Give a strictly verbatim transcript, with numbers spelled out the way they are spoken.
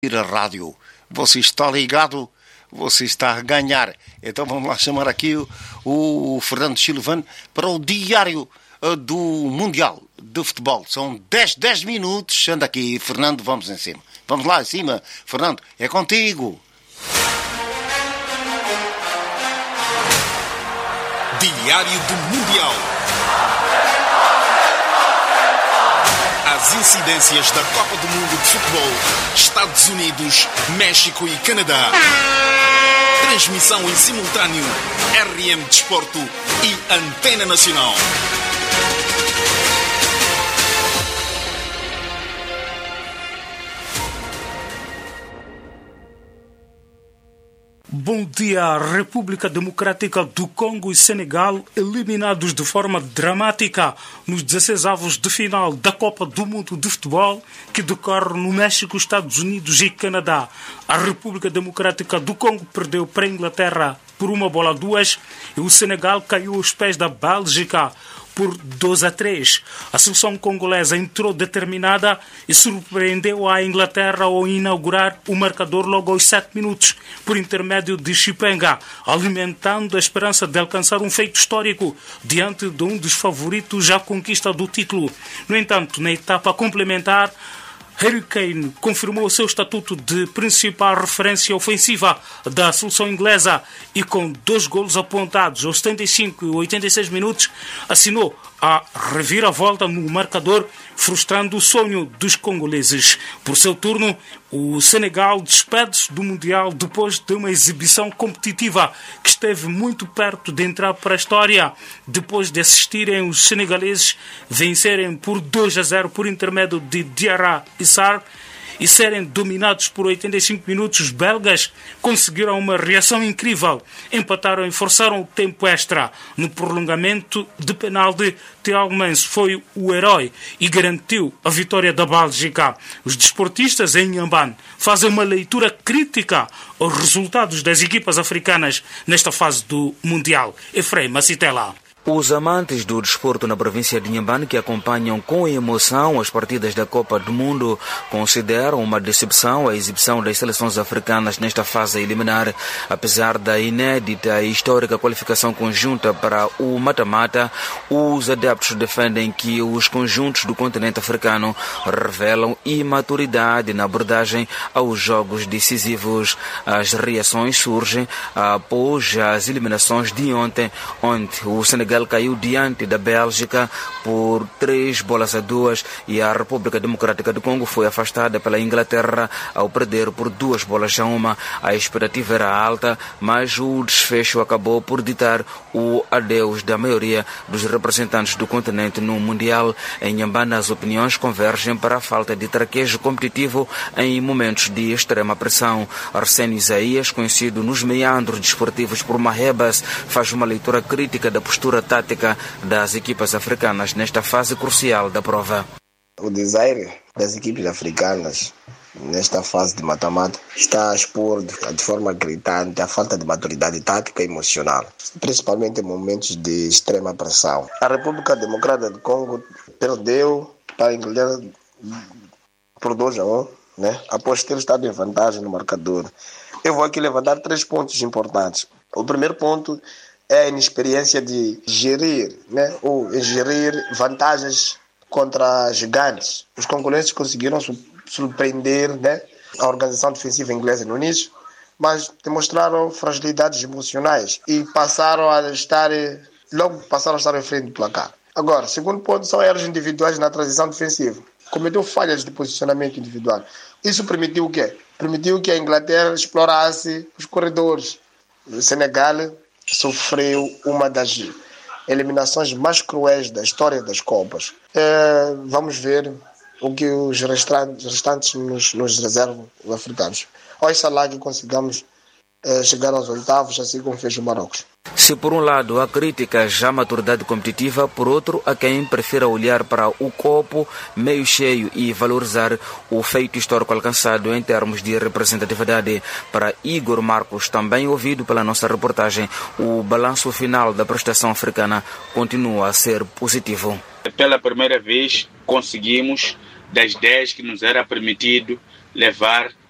a rádio. Você está ligado, você está a ganhar. Então vamos lá chamar aqui o, o Fernando Silvano para o diário uh, do Mundial de Futebol. São dez, dez minutos. Anda aqui, Fernando, vamos em cima. Vamos lá em cima. Fernando, é contigo. Diário do Mundial. As incidências da Copa do Mundo de Futebol, Estados Unidos, México e Canadá. Transmissão em simultâneo, R M Desporto e Antena Nacional. Bom dia, República Democrática do Congo e Senegal eliminados de forma dramática nos dezesseis avos de final da Copa do Mundo de Futebol que decorre no México, Estados Unidos e Canadá. A República Democrática do Congo perdeu para a Inglaterra por uma bola a duas e o Senegal caiu aos pés da Bélgica por dois a três. A seleção congolesa entrou determinada e surpreendeu a Inglaterra ao inaugurar o marcador logo aos sete minutos, por intermédio de Chipenga, alimentando a esperança de alcançar um feito histórico diante de um dos favoritos à conquista do título. No entanto, na etapa complementar, Harry Kane confirmou o seu estatuto de principal referência ofensiva da seleção inglesa e com dois golos apontados aos setenta e cinco e oitenta e seis minutos assinou a reviravolta no marcador, frustrando o sonho dos congoleses. Por seu turno, o Senegal despede-se do Mundial depois de uma exibição competitiva que esteve muito perto de entrar para a história, depois de assistirem os senegaleses vencerem por dois a zero por intermédio de Diarra e Sarr e serem dominados por oitenta e cinco minutos. Os belgas conseguiram uma reação incrível, empataram e forçaram o tempo extra. No prolongamento de penalti, Tielemans foi o herói e garantiu a vitória da Bélgica. Os desportistas em Inhambane fazem uma leitura crítica aos resultados das equipas africanas nesta fase do Mundial. Efraim Macitela. Os amantes do desporto na província de Inhambane, que acompanham com emoção as partidas da Copa do Mundo, consideram uma decepção a exibição das seleções africanas nesta fase eliminar. Apesar da inédita e histórica qualificação conjunta para o mata-mata, os adeptos defendem que os conjuntos do continente africano revelam imaturidade na abordagem aos jogos decisivos. As reações surgem após as eliminações de ontem, onde o Senegal caiu diante da Bélgica por três bolas a duas e a República Democrática do Congo foi afastada pela Inglaterra ao perder por duas bolas a uma. A expectativa era alta, mas o desfecho acabou por ditar o adeus da maioria dos representantes do continente no Mundial. Em Inhambane, as opiniões convergem para a falta de traquejo competitivo em momentos de extrema pressão. Arsénio Isaías, conhecido nos meandros desportivos por Mahebas, faz uma leitura crítica da postura tática das equipas africanas nesta fase crucial da prova. O desaire das equipes africanas nesta fase de mata-mata está a expor de forma gritante a falta de maturidade tática e emocional, principalmente em momentos de extrema pressão. A República Democrática do Congo perdeu para a Inglaterra por dois a um, né? Após ter estado em vantagem no marcador. Eu vou aqui levantar três pontos importantes. O primeiro ponto é a inexperiência de gerir, né, ou gerir vantagens contra gigantes. Os concorrentes conseguiram surpreender, né, a organização defensiva inglesa no início, mas demonstraram fragilidades emocionais e passaram a estar, logo passaram a estar em frente do placar. Agora, segundo ponto são erros individuais na transição defensiva. Cometeu falhas de posicionamento individual. Isso permitiu o quê? Permitiu que a Inglaterra explorasse os corredores. O Senegal sofreu uma das eliminações mais cruéis da história das Copas. É, vamos ver o que os restantes, restantes nos, nos reservam, os africanos. Oxalá que consigamos é, chegar aos oitavos, assim como fez o Marrocos. Se por um lado há críticas à maturidade competitiva, por outro há quem prefira olhar para o copo meio cheio e valorizar o feito histórico alcançado em termos de representatividade. Para Igor Marcos, também ouvido pela nossa reportagem, o balanço final da prestação africana continua a ser positivo. Pela primeira vez conseguimos, das dez que nos era permitido levar,